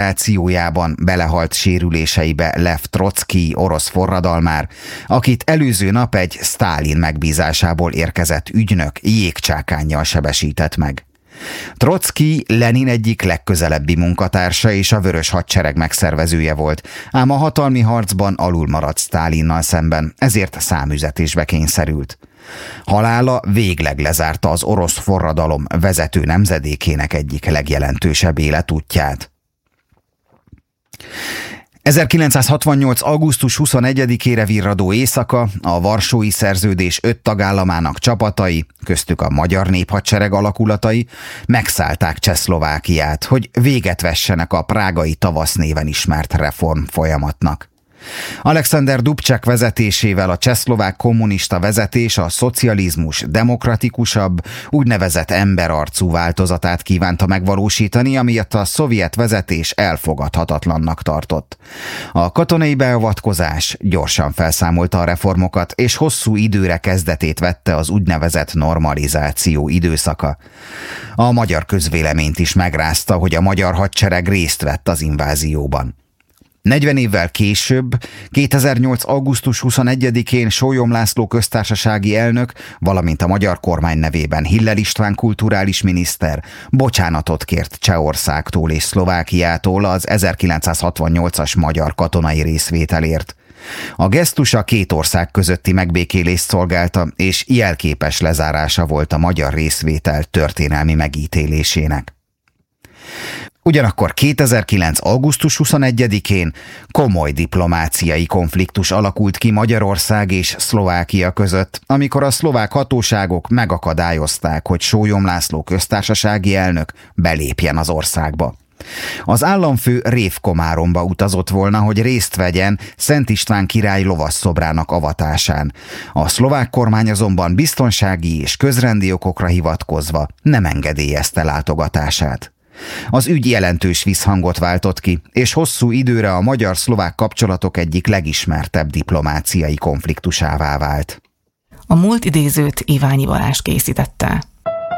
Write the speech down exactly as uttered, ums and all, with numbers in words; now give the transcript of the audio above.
operációjában belehalt sérüléseibe Lev Trocki, orosz forradalmár, akit előző nap egy Sztálin megbízásából érkezett ügynök jégcsákánnyal sebesített meg. Trocki Lenin egyik legközelebbi munkatársa és a Vörös Hadsereg megszervezője volt, ám a hatalmi harcban alul maradt Sztálinnal szemben, ezért számüzetésbe kényszerült. Halála végleg lezárta az orosz forradalom vezető nemzedékének egyik legjelentősebb életútját. ezerkilencszázhatvannyolc. augusztus huszonegyedikére virradó éjszaka a Varsói Szerződés öt tagállamának csapatai, köztük a Magyar Néphadsereg alakulatai megszállták Csehszlovákiát, hogy véget vessenek a prágai tavasz néven ismert reform folyamatnak. Alexander Dubček vezetésével a csehszlovák kommunista vezetés a szocializmus demokratikusabb, úgynevezett emberarcú változatát kívánta megvalósítani, amiatt a szovjet vezetés elfogadhatatlannak tartott. A katonai beavatkozás gyorsan felszámolta a reformokat, és hosszú időre kezdetét vette az úgynevezett normalizáció időszaka. A magyar közvéleményt is megrázta, hogy a magyar hadsereg részt vett az invázióban. negyven évvel később, kétezer-nyolc. augusztus huszonegyedikén Sólyom László köztársasági elnök, valamint a magyar kormány nevében Hiller István kulturális miniszter bocsánatot kért Csehországtól és Szlovákiától az ezerkilencszázhatvannyolcas magyar katonai részvételért. A gesztus a két ország közötti megbékélést szolgálta, és jelképes lezárása volt a magyar részvétel történelmi megítélésének. Ugyanakkor kétezer-kilenc. augusztus huszonegyedikén komoly diplomáciai konfliktus alakult ki Magyarország és Szlovákia között, amikor a szlovák hatóságok megakadályozták, hogy Sólyom László köztársasági elnök belépjen az országba. Az államfő Révkomáromba utazott volna, hogy részt vegyen Szent István király lovasszobrának avatásán. A szlovák kormány azonban biztonsági és közrendi okokra hivatkozva nem engedélyezte látogatását. Az ügy jelentős visszhangot váltott ki, és hosszú időre a magyar-szlovák kapcsolatok egyik legismertebb diplomáciai konfliktusává vált. A múlt idézőt Iványi Balázs készítette.